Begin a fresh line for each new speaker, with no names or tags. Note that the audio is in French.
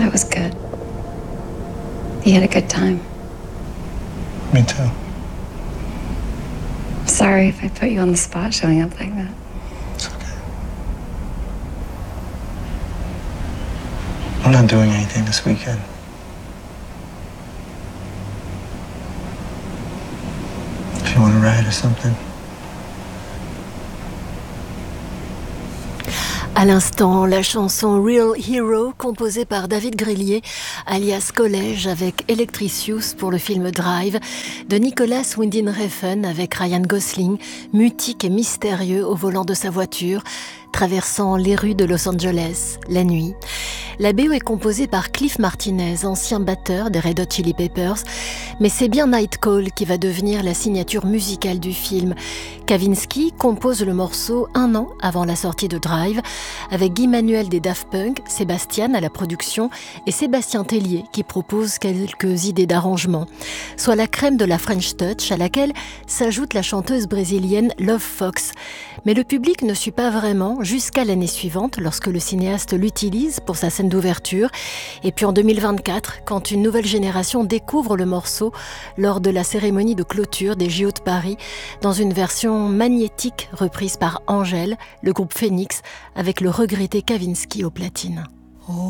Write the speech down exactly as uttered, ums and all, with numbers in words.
it was good. He had a good time.
Me too.
Sorry if I put you on the spot showing up like that.
It's okay. I'm not doing anything this weekend. If you want to ride or something.
À l'instant, la chanson Real Hero, composée par David Grillier, alias Collège, avec Electricius pour le film Drive, de Nicolas Winding Refn avec Ryan Gosling, mutique et mystérieux au volant de sa voiture, traversant les rues de Los Angeles, la nuit. La B O est composée par Cliff Martinez, ancien batteur des Red Hot Chili Peppers, mais c'est bien Night Call qui va devenir la signature musicale du film. Kavinsky compose le morceau un an avant la sortie de Drive, avec Guy Manuel des Daft Punk, Sébastien à la production et Sébastien Tellier qui propose quelques idées d'arrangement. Soit la crème de la French Touch à laquelle s'ajoute la chanteuse brésilienne Love Fox. Mais le public ne suit pas vraiment jusqu'à l'année suivante lorsque le cinéaste l'utilise pour sa scène d'ouverture. Et puis en deux mille vingt-quatre, quand une nouvelle génération découvre le morceau lors de la cérémonie de clôture des J O de Paris dans une version magnétique reprise par Angèle, le groupe Phoenix, avec le regretté Kavinsky au platine.